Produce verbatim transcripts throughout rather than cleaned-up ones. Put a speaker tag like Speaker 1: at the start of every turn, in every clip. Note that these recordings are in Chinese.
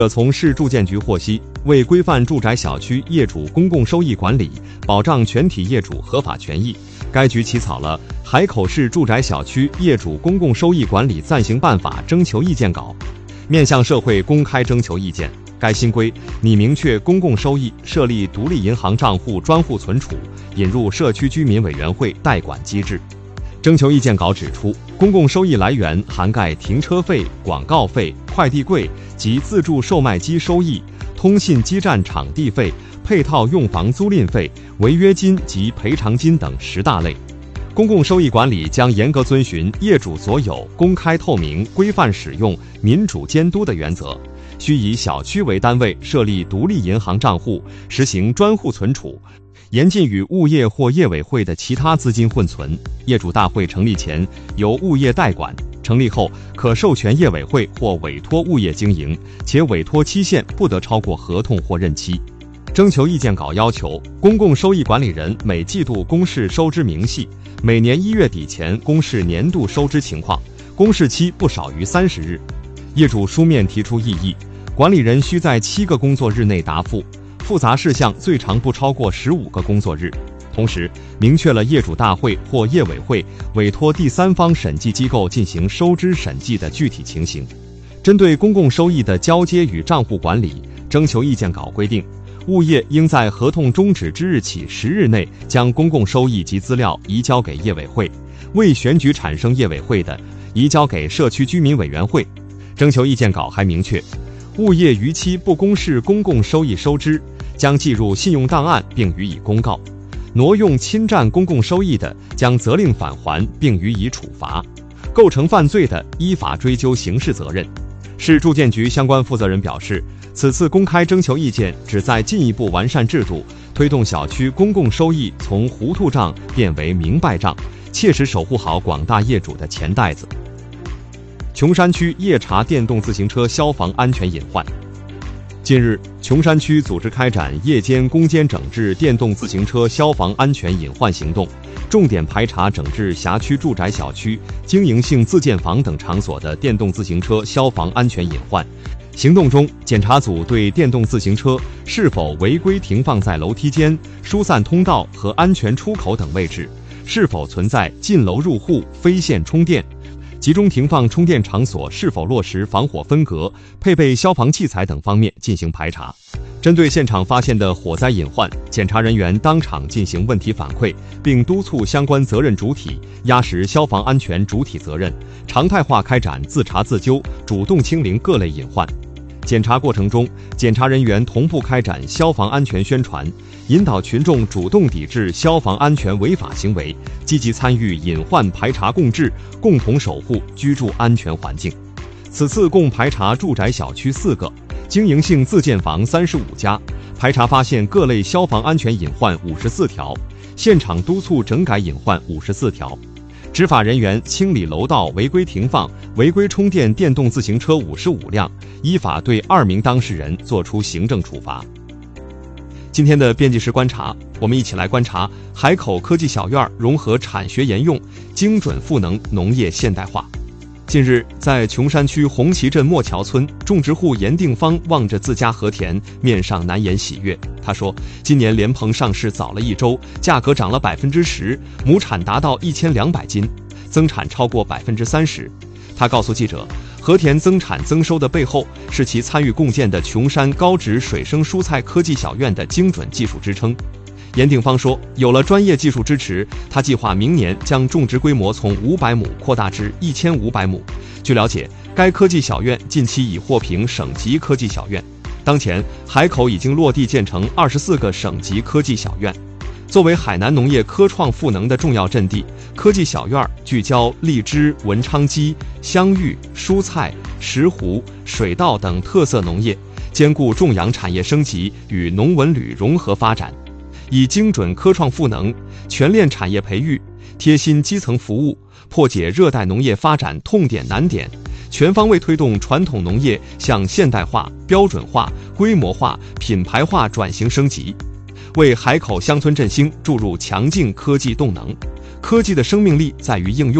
Speaker 1: 从市住建局获悉，为规范住宅小区业主公共收益管理，保障全体业主合法权益，该局起草了《海口市住宅小区业主公共收益管理暂行办法》征求意见稿，面向社会公开征求意见。该新规拟明确公共收益设立独立银行账户专户存储，引入社区居民委员会代管机制。征求意见稿指出，公共收益来源涵盖停车费、广告费、快递柜及自助售卖机收益、通信基站场地费、配套用房租赁费、违约金及赔偿金等十大类。公共收益管理将严格遵循业主所有、公开透明、规范使用、民主监督的原则，需以小区为单位设立独立银行账户，实行专户存储，严禁与物业或业委会的其他资金混存。业主大会成立前由物业代管，成立后可授权业委会或委托物业经营，且委托期限不得超过合同或任期。征求意见稿要求，公共收益管理人每季度公示收支明细，每年一月底前公示年度收支情况，公示期不少于三十日。业主书面提出异议，管理人需在七个工作日内答复，复杂事项最长不超过十五个工作日。同时，明确了业主大会或业委会委托第三方审计机构进行收支审计的具体情形。针对公共收益的交接与账户管理，征求意见稿规定，物业应在合同终止之日起十日内将公共收益及资料移交给业委会，未选举产生业委会的，移交给社区居民委员会。征求意见稿还明确，物业逾期不公示公共收益收支，将记入信用档案并予以公告；挪用侵占公共收益的，将责令返还并予以处罚；构成犯罪的，依法追究刑事责任。市住建局相关负责人表示，此次公开征求意见旨在进一步完善制度，推动小区公共收益从糊涂账变为明白账，切实守护好广大业主的钱袋子。琼山区夜查电动自行车消防安全隐患。近日，琼山区组织开展夜间攻坚整治电动自行车消防安全隐患行动，重点排查整治辖区住宅小区、经营性自建房等场所的电动自行车消防安全隐患。行动中，检查组对电动自行车是否违规停放在楼梯间、疏散通道和安全出口等位置，是否存在进楼入户、非线充电，集中停放充电场所是否落实防火分隔、配备消防器材等方面进行排查。针对现场发现的火灾隐患，检查人员当场进行问题反馈，并督促相关责任主体压实消防安全主体责任，常态化开展自查自纠，主动清零各类隐患。检查过程中，检查人员同步开展消防安全宣传，引导群众主动抵制消防安全违法行为，积极参与隐患排查共治，共同守护居住安全环境。此次共排查住宅小区四个，经营性自建房三十五家，排查发现各类消防安全隐患五十四条，现场督促整改隐患五十四条。执法人员清理楼道违规停放、违规充电电动自行车五十五辆，依法对二名当事人作出行政处罚。今天的编辑室观察，我们一起来观察海口科技小院融合产学研用，精准赋能农业现代化。近日，在琼山区红旗镇莫桥村，种植户严定芳望着自家和田，面上难掩喜悦。他说，今年莲蓬上市早了一周，价格涨了百分之十，亩产达到一千两百斤，增产超过百分之三十。他告诉记者，和田增产增收的背后，是其参与共建的琼山高值水生蔬菜科技小院的精准技术支撑。严定芳说，有了专业技术支持，他计划明年将种植规模从五百亩扩大至一千五百亩。据了解，该科技小院近期已获评省级科技小院。当前，海口已经落地建成二十四个省级科技小院。作为海南农业科创赋能的重要阵地，科技小院聚焦荔枝、文昌鸡、香芋、蔬菜、石斛、水稻等特色农业，兼顾种养产业升级与农文旅融合发展，以精准科创赋能、全链产业培育、贴心基层服务，破解热带农业发展痛点难点，全方位推动传统农业向现代化、标准化、规模化、品牌化转型升级，为海口乡村振兴注入强劲科技动能。科技的生命力在于应用，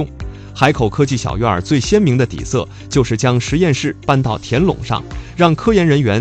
Speaker 1: 海口科技小院最鲜明的底色就是将实验室搬到田垄上，让科研人员